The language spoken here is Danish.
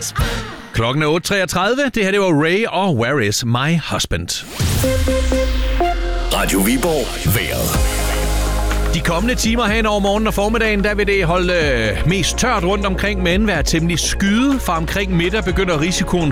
Klokken er 8.33. Det her, det var Ray og Where is my husband? Radio Viborg. Vejret. De kommende timer hen over morgenen og formiddagen, der vil det holde mest tørt rundt omkring, men være temmelig skyet. Fra omkring middag begynder risikoen